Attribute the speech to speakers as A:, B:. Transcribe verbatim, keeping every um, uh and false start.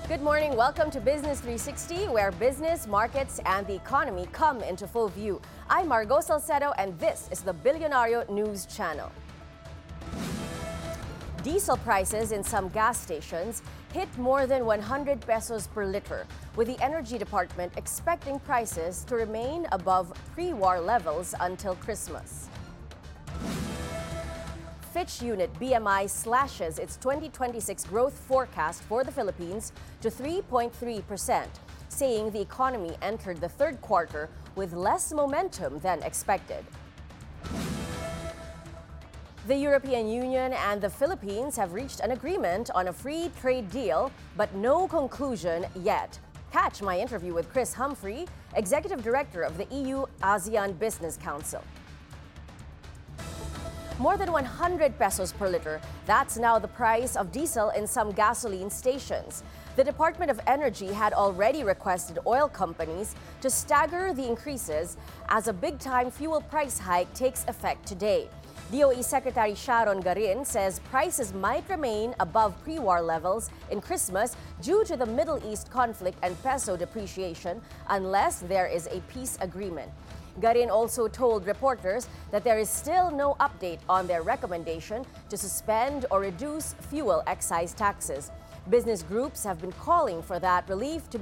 A: Good morning. Welcome to Business three sixty, where business, markets, and the economy come into full view. I'm Margo Salcedo, and this is the Billionario News Channel. Diesel prices in some gas stations hit more than one hundred pesos per liter, with the Energy Department expecting prices to remain above pre-war levels until Christmas. Fitch unit B M I slashes its twenty twenty-six growth forecast for the Philippines to three point three percent, saying the economy entered the third quarter with less momentum than expected. The European Union and the Philippines have reached an agreement on a free trade deal, but no conclusion yet. Catch my interview with Chris Humphrey, Executive Director of the E U-ASEAN Business Council. More than one hundred pesos per liter, that's now the price of diesel in some gasoline stations. The Department of Energy had already requested oil companies to stagger the increases as a big-time fuel price hike takes effect today. D O E Secretary Sharon Garin says prices might remain above pre-war levels in Christmas due to the Middle East conflict and peso depreciation unless there is a peace agreement. Garin also told reporters that there is still no update on their recommendation to suspend or reduce fuel excise taxes. Business groups have been calling for that relief to